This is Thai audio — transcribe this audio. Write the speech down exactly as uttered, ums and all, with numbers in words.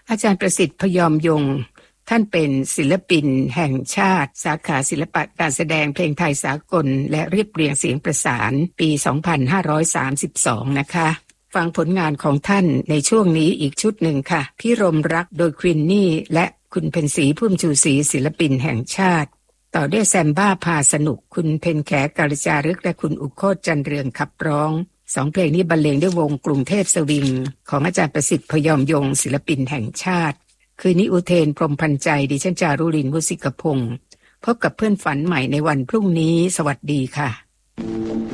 อาจารย์ประสิทธิ์พยอมยงค์ท่านเป็นศิลปินแห่งชาติสาขาศิลปะการแสดงเพลงไทยสากลและเรียบเรียงเสียงประสานปี สองพันห้าร้อยสามสิบสอง นะคะฟังผลงานของท่านในช่วงนี้อีกชุดหนึ่งค่ะพิรมรักโดยควินนี่และคุณเพ็ญศรีพุ่มชูศรีศิลปินแห่งชาติต่อด้วยแซมบ้าพาสนุกคุณเพ็ญแขกาลจารึกและคุณอุโคตจันเรืองขับร้องสองเพลงนี้บรรเลงด้วยวงกรุงเทพสวิงของอาจารย์ประสิทธิ์พยอมยงค์ศิลปินแห่งชาติคืนนี้อุเทนพรหมพันธ์ใจดิฉันจารุรินทร์ มุสิกพงศ์พบกับเพื่อนฝันใหม่ในวันพรุ่งนี้สวัสดีค่ะ